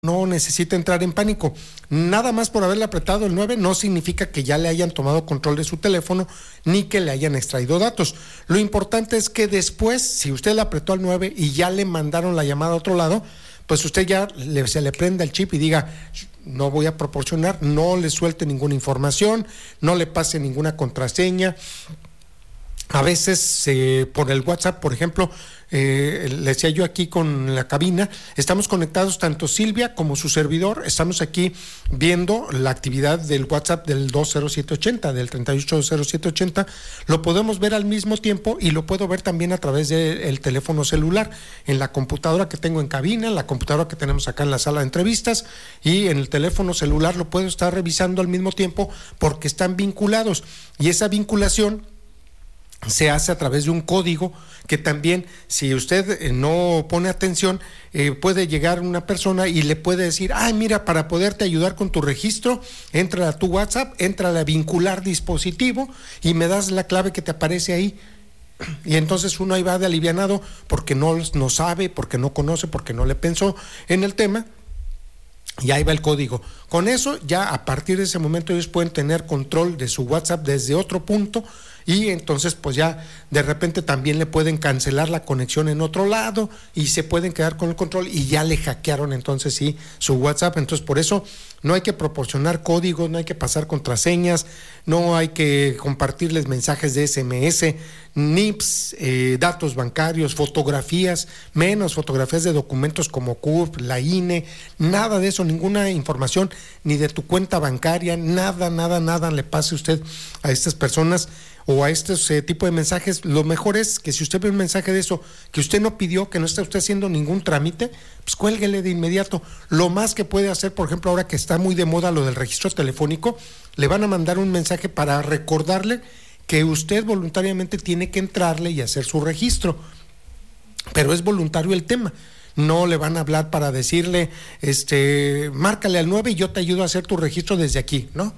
no necesita entrar en pánico. Nada más por haberle apretado el 9 no significa que ya le hayan tomado control de su teléfono ni que le hayan extraído datos. Lo importante es que después, si usted le apretó al 9 y ya le mandaron la llamada a otro lado, pues usted ya se le prenda el chip y diga: no voy a proporcionar, no le suelte ninguna información, no le pase ninguna contraseña. A veces por el WhatsApp, por ejemplo, le decía yo aquí con la cabina, estamos conectados tanto Silvia como su servidor, estamos aquí viendo la actividad del WhatsApp del 20780, del 380780, lo podemos ver al mismo tiempo y lo puedo ver también a través del teléfono celular, en la computadora que tengo en cabina, en la computadora que tenemos acá en la sala de entrevistas, y en el teléfono celular lo puedo estar revisando al mismo tiempo porque están vinculados, y esa vinculación se hace a través de un código que también, si usted no pone atención, puede llegar una persona y le puede decir: ay, mira, para poderte ayudar con tu registro, entra a tu WhatsApp, entra a vincular dispositivo y me das la clave que te aparece ahí. Y entonces uno ahí va de alivianado porque no sabe, porque no conoce, porque no le pensó en el tema. Y ahí va el código. Con eso, ya a partir de ese momento ellos pueden tener control de su WhatsApp desde otro punto, y entonces pues ya de repente también le pueden cancelar la conexión en otro lado y se pueden quedar con el control y ya le hackearon entonces sí su WhatsApp. Entonces por eso no hay que proporcionar códigos, no hay que pasar contraseñas, no hay que compartirles mensajes de SMS, NIPS, datos bancarios, fotografías, menos fotografías de documentos como CURP, la INE, nada de eso, ninguna información ni de tu cuenta bancaria, nada le pase a usted a estas personas o a este tipo de mensajes. Lo mejor es que si usted ve un mensaje de eso que usted no pidió, que no está usted haciendo ningún trámite, pues cuélguele de inmediato. Lo más que puede hacer, por ejemplo, ahora que está muy de moda lo del registro telefónico, le van a mandar un mensaje para recordarle que usted voluntariamente tiene que entrarle y hacer su registro, pero es voluntario el tema. No le van a hablar para decirle, márcale al 9 y yo te ayudo a hacer tu registro desde aquí, no,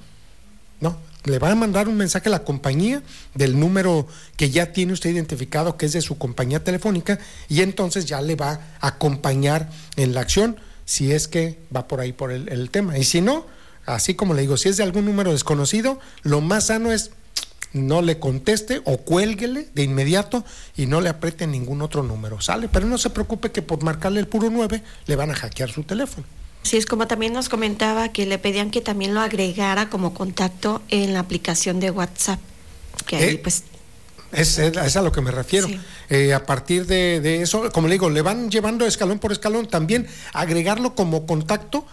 le va a mandar un mensaje a la compañía del número que ya tiene usted identificado, que es de su compañía telefónica, y entonces ya le va a acompañar en la acción, si es que va por ahí por el tema. Y si no, así como le digo, si es de algún número desconocido, lo más sano es no le conteste o cuélguele de inmediato y no le apriete ningún otro número, ¿sale? Pero no se preocupe que por marcarle el puro 9 le van a hackear su teléfono. Sí, es como también nos comentaba que le pedían que también lo agregara como contacto en la aplicación de WhatsApp, que ahí pues... Es a lo que me refiero. Sí. A partir de eso, como le digo, le van llevando escalón por escalón, también agregarlo como contacto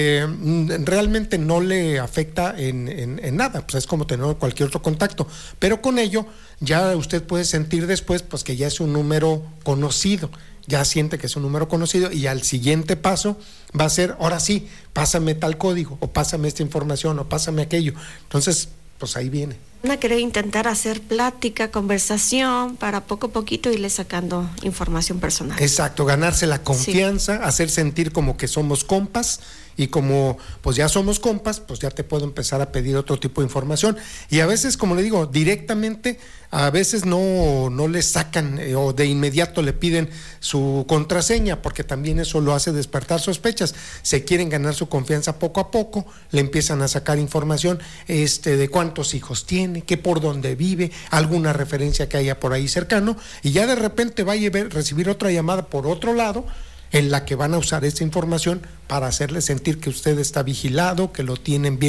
realmente no le afecta en nada, pues es como tener cualquier otro contacto, pero con ello ya usted puede sentir después pues que ya es un número conocido, ya siente que es un número conocido y al siguiente paso va a ser, ahora sí, pásame tal código o pásame esta información o pásame aquello. Entonces, pues ahí viene. Van a querer intentar hacer plática, conversación, para poco a poquito irle sacando información personal. Exacto, ganarse la confianza, sí. Hacer sentir como que somos compas, y como pues ya somos compas, pues ya te puedo empezar a pedir otro tipo de información. Y a veces, como le digo, directamente, a veces no le sacan o de inmediato le piden su contraseña, porque también eso lo hace despertar sospechas. Se quieren ganar su confianza poco a poco, le empiezan a sacar información de cuántos hijos tiene, que por dónde vive, alguna referencia que haya por ahí cercano, y ya de repente va a recibir otra llamada por otro lado, en la que van a usar esa información para hacerle sentir que usted está vigilado, que lo tienen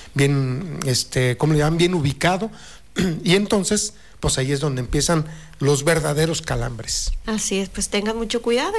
¿cómo le llaman? Bien ubicado, y entonces, pues ahí es donde empiezan los verdaderos calambres. Así es, pues tengan mucho cuidado.